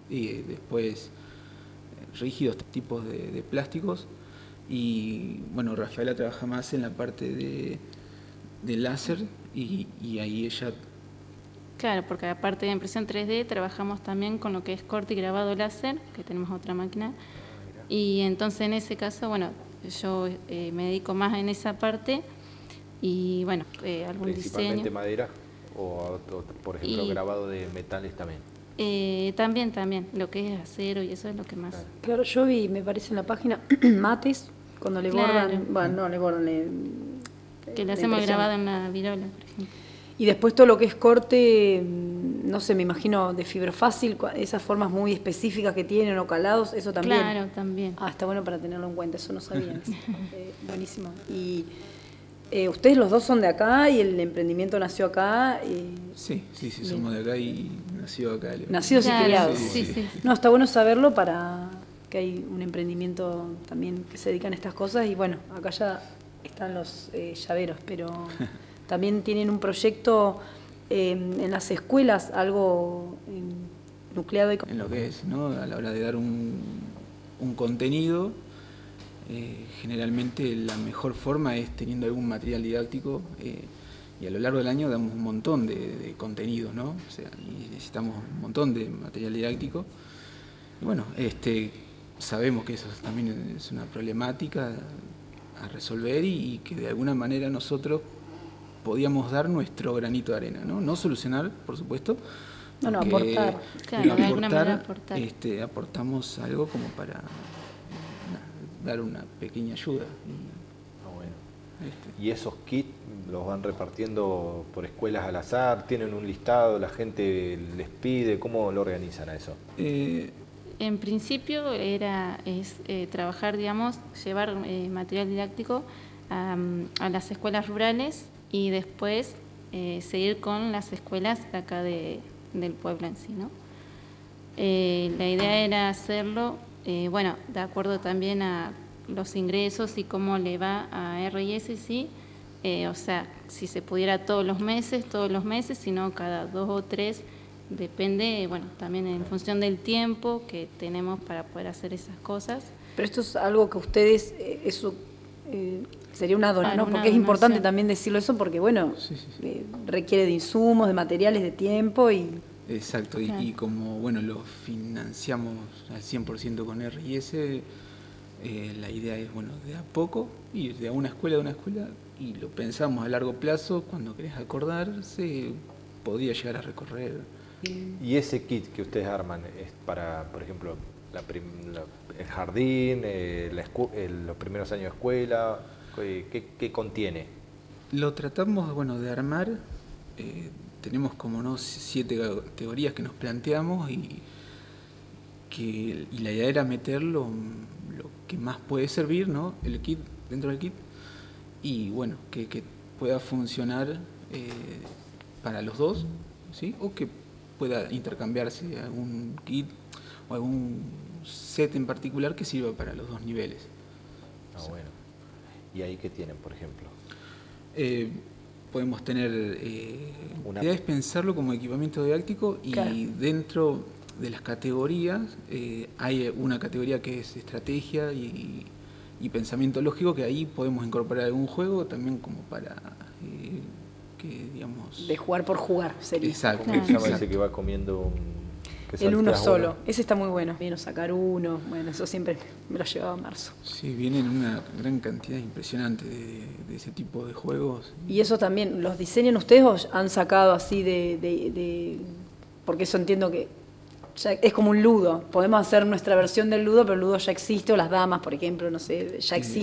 y después rígidos tipos de plásticos. Y bueno, Rafaela trabaja más en la parte de láser y ahí ella... Claro, porque aparte de impresión 3D trabajamos también con lo que es corte y grabado láser, que tenemos otra máquina. Y entonces en ese caso, bueno, yo me dedico más en esa parte y bueno, algún ¿Principalmente diseño. madera o, por ejemplo, grabado de metales también? También, lo que es acero y eso es lo que más. Claro, yo vi, me parece en la página, mates, cuando le bordan, bueno, no le bordan, que le hacemos grabado en la virola, por ejemplo. Y después todo lo que es corte, no sé, me imagino de fibra fácil, esas formas muy específicas que tienen o calados, eso también. Claro, también. Ah, está bueno para tenerlo en cuenta, eso no sabía. Buenísimo. Y ustedes los dos son de acá y el emprendimiento nació acá. Sí, somos de acá y nació acá. Nacidos y criados. Sí. No, está bueno saberlo para que hay un emprendimiento también que se dedican a estas cosas y bueno, acá ya están los llaveros, pero... También tienen un proyecto en las escuelas, algo nucleado. En lo que es, ¿no? A la hora de dar un contenido, generalmente la mejor forma es teniendo algún material didáctico y a lo largo del año damos un montón de contenidos, ¿no? O sea, y necesitamos un montón de material didáctico. Y bueno, sabemos que eso también es una problemática a resolver y que de alguna manera nosotros podíamos dar nuestro granito de arena, ¿no? No solucionar, por supuesto. No, aportar. Claro, de alguna manera aportar. Aportamos algo como para dar una pequeña ayuda. Bueno. ¿Y esos kits los van repartiendo por escuelas al azar? ¿Tienen un listado? ¿La gente les pide? ¿Cómo lo organizan a eso? En principio es trabajar, digamos, llevar material didáctico a las escuelas rurales y después seguir con las escuelas de acá del pueblo en sí, ¿no? La idea era hacerlo, bueno, de acuerdo también a los ingresos y cómo le va a R&S, sí, o sea, si se pudiera todos los meses, sino cada 2 o 3, depende, bueno, también en función del tiempo que tenemos para poder hacer esas cosas. Pero esto es algo que ustedes, sería una donación, ¿no? Porque es importante también decirlo eso, porque bueno, requiere de insumos, de materiales, de tiempo y... Exacto, claro. Y como bueno lo financiamos al 100% con R&S, la idea es bueno de a poco ir de una escuela y lo pensamos a largo plazo, cuando querés acordarse, podría llegar a recorrer. ¿Y ese kit que ustedes arman es para, por ejemplo, el jardín, los primeros años de escuela? ¿Qué contiene? Lo tratamos de armar, tenemos como 7 categorías que nos planteamos y la idea era meter lo que más puede servir, ¿no? El kit dentro del kit y bueno, que pueda funcionar para los dos, ¿sí? O que pueda intercambiarse algún kit o algún set en particular que sirva para los dos niveles. Bueno. ¿Y ahí qué tienen, por ejemplo? Podemos tener... la idea es pensarlo como equipamiento didáctico y claro, dentro de las categorías hay una categoría que es estrategia y pensamiento lógico, que ahí podemos incorporar algún juego también como para... que digamos... De jugar por jugar sería. Exacto. Como que se llama ese que va comiendo el uno solo. Ese está muy bueno. Vino sacar uno. Bueno, eso siempre me lo llevaba a marzo. Sí, vienen una gran cantidad impresionante de ese tipo de juegos. Y eso también, ¿los diseñan ustedes o han sacado así porque eso entiendo que ya es como un ludo. Podemos hacer nuestra versión del ludo, pero el ludo ya existe, o las damas, por ejemplo, no sé, ya existe.